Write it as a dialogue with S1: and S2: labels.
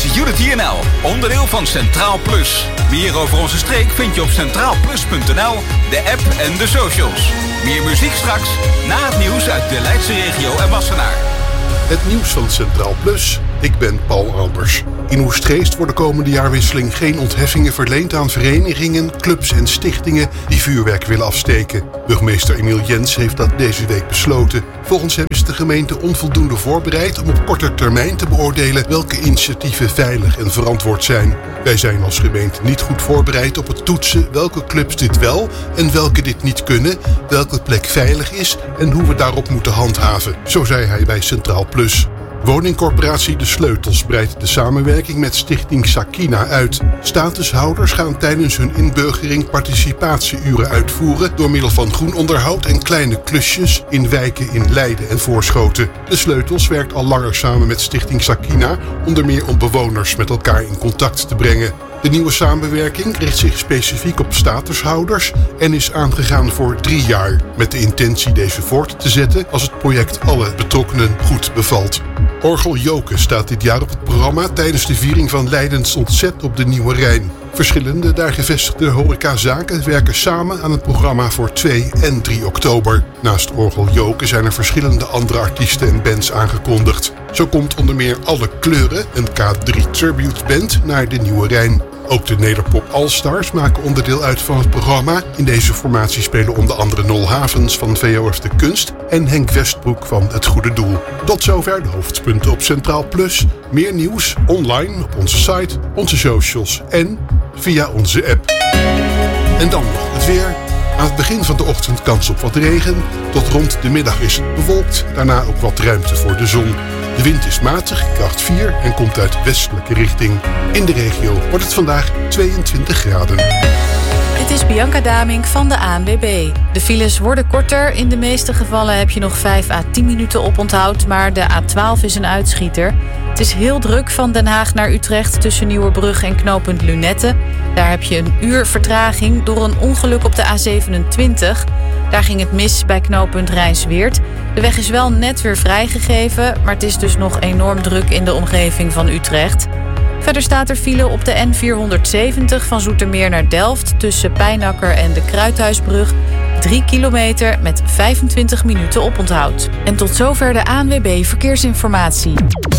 S1: Unity NL, onderdeel van Centraal Plus. Meer over onze streek vind je op centraalplus.nl, de app en de socials. Meer muziek straks, na het nieuws uit de Leidse regio en Wassenaar.
S2: Het nieuws van Centraal Plus. Ik ben Paul Albers. In Oegstgeest wordt de komende jaarwisseling geen ontheffingen verleend aan verenigingen, clubs en stichtingen die vuurwerk willen afsteken. Burgemeester Emiel Jens heeft dat deze week besloten. Volgens hem is de gemeente onvoldoende voorbereid om op korte termijn te beoordelen welke initiatieven veilig en verantwoord zijn. Wij zijn als gemeente niet goed voorbereid op het toetsen welke clubs dit wel en welke dit niet kunnen, welke plek veilig is en hoe we daarop moeten handhaven. Zo zei hij bij Centraal Plus. Woningcorporatie De Sleutels breidt de samenwerking met stichting Sakina uit. Statushouders gaan tijdens hun inburgering participatieuren uitvoeren door middel van groen onderhoud en kleine klusjes in wijken in Leiden en Voorschoten. De Sleutels werkt al langer samen met stichting Sakina, onder meer om bewoners met elkaar in contact te brengen. De nieuwe samenwerking richt zich specifiek op statushouders en is aangegaan voor 3 jaar, met de intentie deze voort te zetten als het project alle betrokkenen goed bevalt. Orgel Joke staat dit jaar op het programma tijdens de viering van Leidens ontzet op de Nieuwe Rijn. Verschillende daar gevestigde horecazaken werken samen aan het programma voor 2 en 3 oktober. Naast Orgel Joke zijn er verschillende andere artiesten en bands aangekondigd. Zo komt onder meer Alle Kleuren, een K3 Tribute Band, naar de Nieuwe Rijn. Ook de Nederpop Allstars maken onderdeel uit van het programma. In deze formatie spelen onder andere Nol Havens van VOF de Kunst en Henk Westbroek van Het Goede Doel. Tot zover de hoofdpunten op Centraal Plus. Meer nieuws online op onze site, onze socials en via onze app. En dan nog het weer. Aan het begin van de ochtend kans op wat regen. Tot rond de middag is het bewolkt. Daarna ook wat ruimte voor de zon. De wind is matig, kracht 4 en komt uit westelijke richting. In de regio wordt het vandaag 22 graden.
S3: Dit is Bianca Damink van de ANWB. De files worden korter. In de meeste gevallen heb je nog 5 à 10 minuten oponthoud. Maar de A12 is een uitschieter. Het is heel druk van Den Haag naar Utrecht tussen Nieuwerbrug en knooppunt Lunette. Daar heb je een uur vertraging door een ongeluk op de A27. Daar ging het mis bij knooppunt Rijnsweerd. De weg is wel net weer vrijgegeven, maar het is dus nog enorm druk in de omgeving van Utrecht. Verder staat er file op de N470 van Zoetermeer naar Delft tussen Pijnakker en de Kruithuisbrug. 3 kilometer met 25 minuten oponthoud. En tot zover de ANWB Verkeersinformatie.